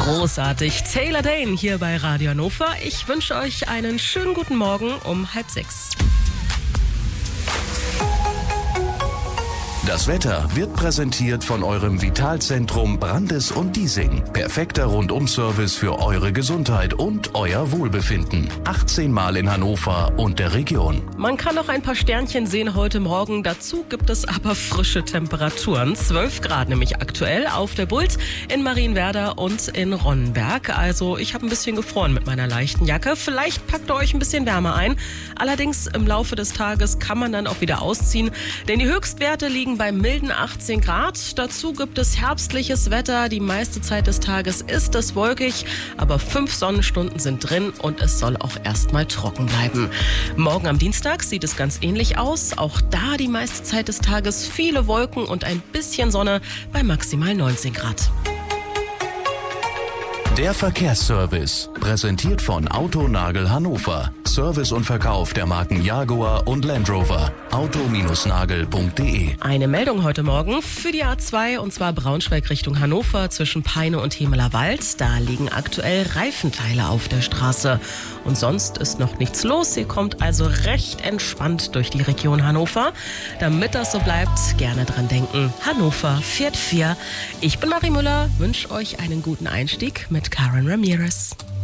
Großartig. Taylor Dayne hier bei Radio Hannover. Ich wünsche euch einen schönen guten Morgen um 5:30. Das Wetter wird präsentiert von eurem Vitalzentrum Brandes und Diesing. Perfekter Rundum-Service für eure Gesundheit und euer Wohlbefinden. 18 Mal in Hannover und der Region. Man kann noch ein paar Sternchen sehen heute Morgen. Dazu gibt es aber frische Temperaturen. 12 Grad nämlich aktuell auf der Bult, in Marienwerder und in Ronnenberg. Also ich habe ein bisschen gefroren mit meiner leichten Jacke. Vielleicht packt ihr euch ein bisschen wärmer ein. Allerdings im Laufe des Tages kann man dann auch wieder ausziehen. Denn die Höchstwerte liegen bei milden 18 Grad. Dazu gibt es herbstliches Wetter. Die meiste Zeit des Tages ist es wolkig, aber 5 Sonnenstunden sind drin und es soll auch erstmal trocken bleiben. Morgen am Dienstag sieht es ganz ähnlich aus. Auch da die meiste Zeit des Tages viele Wolken und ein bisschen Sonne bei maximal 19 Grad. Der Verkehrsservice, präsentiert von Autonagel Hannover. Service und Verkauf der Marken Jaguar und Land Rover. auto-nagel.de. Eine Meldung heute Morgen für die A2, und zwar Braunschweig Richtung Hannover zwischen Peine und Hemelerwald. Da liegen aktuell Reifenteile auf der Straße. Und sonst ist noch nichts los. Ihr kommt also recht entspannt durch die Region Hannover. Damit das so bleibt, gerne dran denken. Hannover fährt 4. Ich bin Marie Müller, wünsche euch einen guten Einstieg mit Karen Ramirez.